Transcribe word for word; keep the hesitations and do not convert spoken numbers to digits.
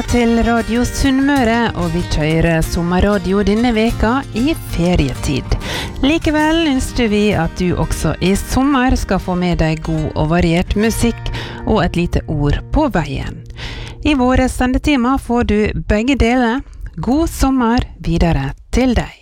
lytter til Radio Sunnmøre, og vi kjører sommerradio denne veka i ferietid. Likevel ønsker vi at du også i sommer skal få med deg god og variert musikk og et lite ord på veien. I våre sendetimer får du begge deler. God sommer videre til deg.